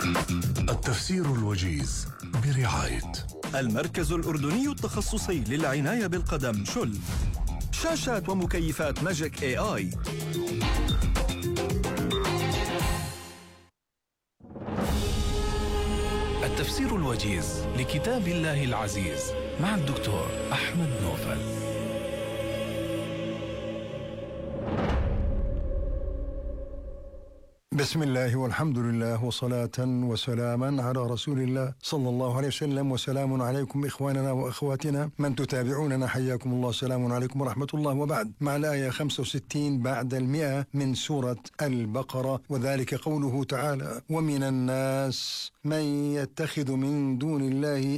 التفسير الوجيز برعاية المركز الأردني التخصصي للعناية بالقدم شل. شاشات ومكيفات ماجيك AI. التفسير الوجيز لكتاب الله العزيز مع الدكتور أحمد نوفل. بسم الله والحمد لله وصلاة وسلاما على رسول الله صلى الله عليه وسلم. وسلام عليكم إخواننا وأخواتنا من تتابعوننا، حياكم الله. سلام عليكم ورحمة الله. وبعد، مع الآية 65 بعد 100 من سورة البقرة، وذلك قوله تعالى: ومن الناس من يتخذ من دون الله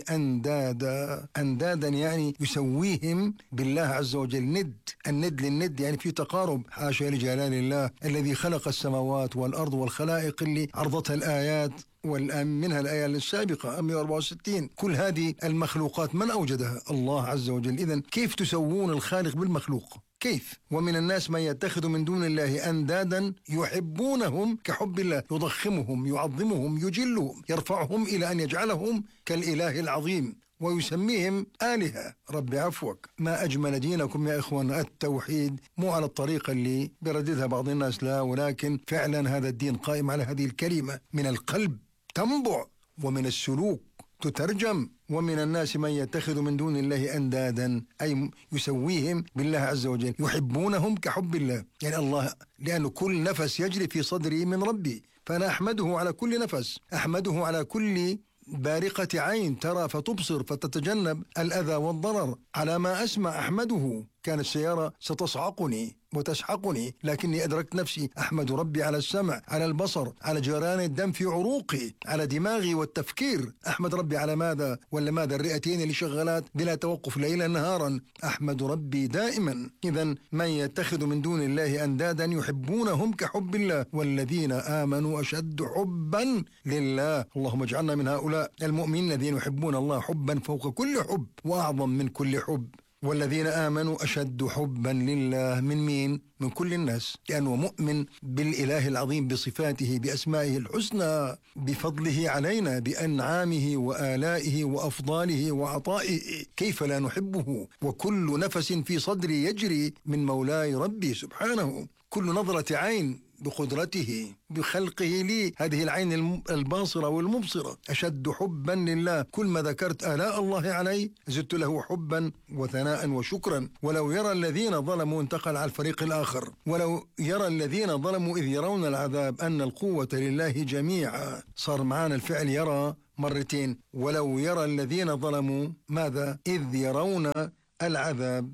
أندادا يعني يسويهم بالله عز وجل ند. الند للند يعني في تقارب، حاشا لجلال الله الذي خلق السماوات والأرض والخلائق اللي عرضتها الآيات، والآن منها الآية السابقة 164. كل هذه المخلوقات من أوجدها؟ الله عز وجل. إذن كيف تسوون الخالق بالمخلوق؟ كيف؟ ومن الناس من يتخذ من دون الله أندادا يحبونهم كحب الله، يضخمهم، يعظمهم، يجلهم، يرفعهم إلى أن يجعلهم كالإله العظيم ويسميهم آلهة. رب عفوك، ما أجمل دينكم يا إخوان. التوحيد مو على الطريقة اللي برددها بعض الناس، لا، ولكن فعلا هذا الدين قائم على هذه الكلمة، من القلب تنبع ومن السلوك تترجم. ومن الناس من يتخذ من دون الله أندادا أي يسويهم بالله عز وجل، يحبونهم كحب الله، يعني الله، لأن كل نفس يجري في صدري من ربي، فأنا أحمده على كل نفس، أحمده على كل بارقة عين ترى فتبصر فتتجنب الأذى والضرر، على ما أسمع أحمده. كانت السيارة ستصعقني وتسحقني، لكني أدركت نفسي أحمد ربي على السمع، على البصر، على جريان الدم في عروقي، على دماغي والتفكير. أحمد ربي على ماذا؟ ولا ماذا؟ الرئتين اللي شغالات بلا توقف ليلا نهارا. أحمد ربي دائما. إذن من يتخذ من دون الله أندادا يحبونهم كحب الله والذين آمنوا أشد حبا لله. اللهم اجعلنا من هؤلاء المؤمنين الذين يحبون الله حبا فوق كل حب وأعظم من كل حب. والذين آمنوا أشد حبا لله. من مين؟ من كل الناس، لأنه مؤمن بالإله العظيم، بصفاته، بأسمائه الحسنى، بفضله علينا، بأنعامه وآلائه وأفضاله وعطائه. كيف لا نحبه؟ وكل نفس في صدري يجري من مولاي ربي سبحانه. كل نظرة عين بقدرته بخلقه لي، هذه العين الباصرة والمبصرة. أشد حبا لله. كل ما ذكرت آلاء الله علي زدت له حبا وثناء وشكرا. ولو يرى الذين ظلموا، انتقل على الفريق الآخر، ولو يرى الذين ظلموا إذ يرون العذاب أن القوة لله جميعا. صار معانا الفعل يرى مرتين. ولو يرى الذين ظلموا ماذا؟ إذ يرون العذاب.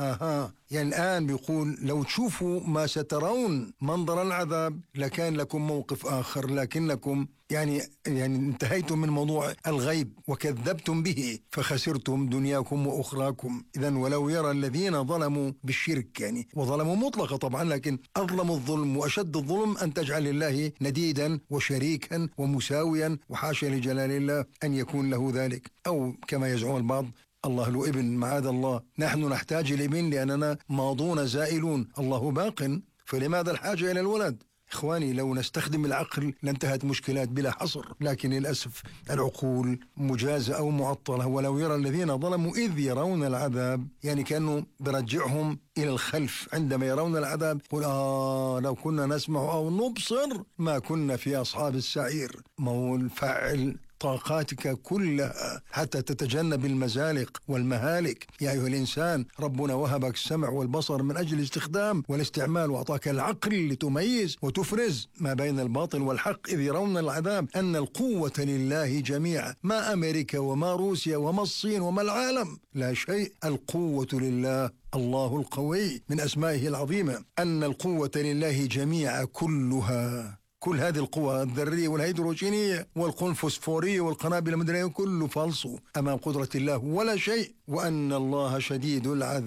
يعني الآن بيقول لو تشوفوا ما سترون منظر العذاب لكان لكم موقف آخر، لكنكم يعني انتهيتم من موضوع الغيب وكذبتم به فخسرتم دنياكم وأخراكم. إذن ولو يرى الذين ظلموا بالشرك، يعني وظلموا مطلقة طبعا، لكن أظلم الظلم وأشد الظلم أن تجعل الله نديدا وشريكا ومساويا، وحاشا لجلال الله أن يكون له ذلك. أو كما يزعم البعض الله له ابن، معاذ الله. نحن نحتاج الابن لأننا ماضون زائلون، الله باق، فلماذا الحاجة إلى الولد؟ إخواني، لو نستخدم العقل لانتهت مشكلات بلا حصر، لكن للأسف العقول مجازة أو معطلة. ولو يرى الذين ظلموا إذ يرون العذاب، يعني كأنه برجعهم إلى الخلف عندما يرون العذاب. قل لو كنا نسمع أو نبصر ما كنا في أصحاب السعير. مول فعل طاقاتك كلها حتى تتجنب المزالق والمهالك. يا أيها الإنسان، ربنا وهبك السمع والبصر من أجل الاستخدام والاستعمال، وأعطاك العقل لتميز وتفرز ما بين الباطل والحق. إذ يرون العذاب أن القوة لله جميعا. ما أمريكا وما روسيا وما الصين وما العالم، لا شيء. القوة لله، الله القوي، من أسمائه العظيمة أن القوة لله جميعا كلها. كل هذه القوى الذرية والهيدروجينية والقنبلة الفوسفورية والقنابل المدرية كله فالصو أمام قدرة الله ولا شيء. وأن الله شديد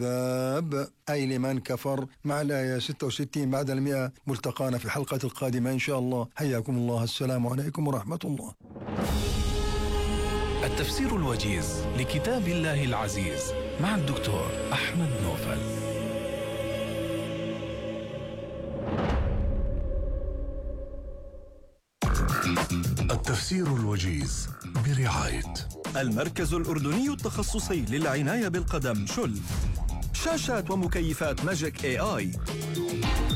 العذاب أي لمن كفر. مع الآية 66 بعد 100. ملتقانا في الحلقة القادمة إن شاء الله. حياكم الله. السلام عليكم ورحمة الله. التفسير الوجيز لكتاب الله العزيز مع الدكتور أحمد نوفل. تفسير الوجيز برعاية المركز الأردني التخصصي للعناية بالقدم شل. شاشات ومكيفات ماجيك AI.